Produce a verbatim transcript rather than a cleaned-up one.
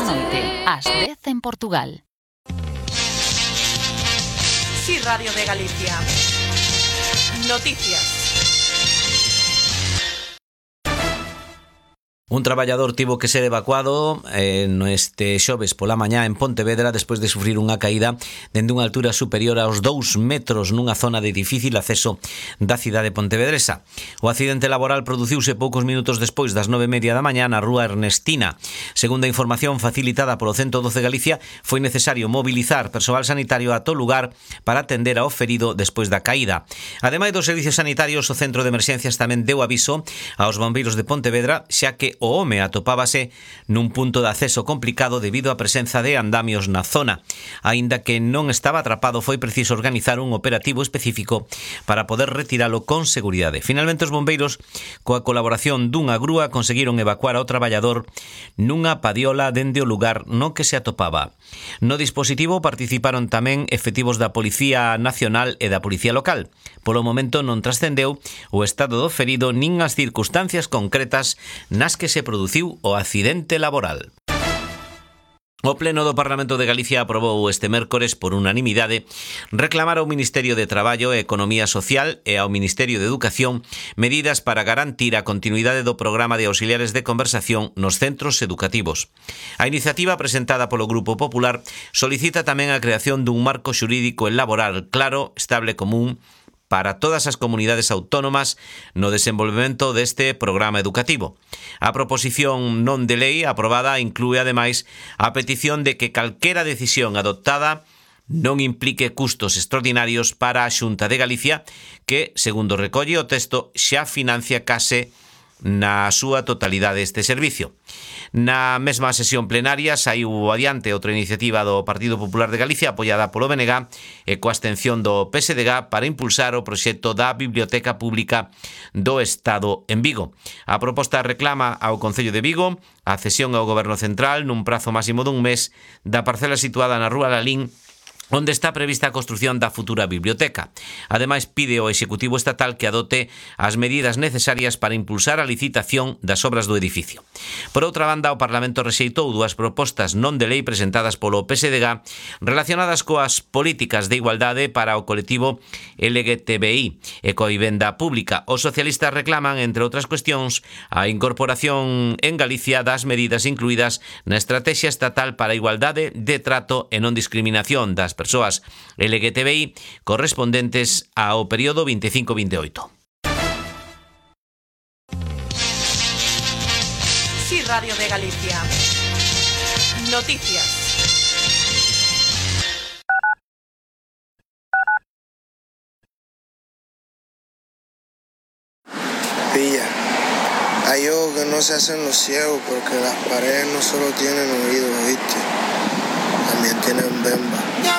noite, ás dez en Portugal. Sí, Radio de Galicia. Noticias. Un traballador tivo que ser evacuado eh, neste xoves pola mañá en Pontevedra despois de sufrir unha caída dende unha altura superior aos dous metros nunha zona de difícil acceso da cidade pontevedresa. O accidente laboral produciuse poucos minutos despois das nove e media da mañá na rúa Ernestina. Segundo a información facilitada polo ciento doce Galicia, foi necesario mobilizar persoal sanitario a todo lugar para atender ao ferido despois da caída. Ademais dos servicios sanitarios, o centro de emerxencias tamén deu aviso aos bombeiros de Pontevedra, xa que o home atopábase nun punto de acceso complicado debido á presenza de andamios na zona. Aínda que non estaba atrapado, foi preciso organizar un operativo específico para poder retiralo con seguridade. Finalmente, os bombeiros, coa colaboración dunha grúa, conseguiron evacuar ao traballador nunha padiola dende o lugar no que se atopaba. No dispositivo participaron tamén efectivos da Policía Nacional e da Policía Local. Polo momento non trascendeu o estado do ferido nin as circunstancias concretas nas que se produciu o accidente laboral. O Pleno do Parlamento de Galicia aprobou este mércores por unanimidade reclamar ao Ministerio de Traballo e Economía Social e ao Ministerio de Educación medidas para garantir a continuidade do programa de auxiliares de conversación nos centros educativos. A iniciativa presentada polo Grupo Popular solicita tamén a creación dun marco xurídico e laboral claro, estable, común para todas as comunidades autónomas no desenvolvemento deste programa educativo. A proposición non de lei aprobada inclúe ademais a petición de que calquera decisión adoptada non implique custos extraordinarios para a Xunta de Galicia, que, segundo recolle o texto, xa financia case na súa totalidade este servicio. Na mesma sesión plenaria saiu adiante outra iniciativa do Partido Popular de Galicia apoiada polo B N G e coa abstención do P S D G para impulsar o proxecto da Biblioteca Pública do Estado en Vigo. A proposta reclama ao Concello de Vigo a cesión ao Goberno Central nun prazo máximo dun mes da parcela situada na Rúa Lalín, onde está prevista a construción da futura biblioteca. Ademais, pide ao Executivo Estatal que adote as medidas necesarias para impulsar a licitación das obras do edificio. Por outra banda, o Parlamento rexeitou dúas propostas non de lei presentadas polo P S D G relacionadas coas políticas de igualdade para o colectivo L G T B I e coa vivenda pública. Os socialistas reclaman, entre outras cuestións, a incorporación en Galicia das medidas incluídas na Estrategia Estatal para a Igualdade de Trato e Non Discriminación das persoas L G T B I correspondentes ao período veinticinco veintiocho. Sí, Radio de Galicia. Noticias. Pilla, hay ojos que no se hacen los ciegos porque las paredes no solo tienen oídos, ¿viste? También tienen bemba.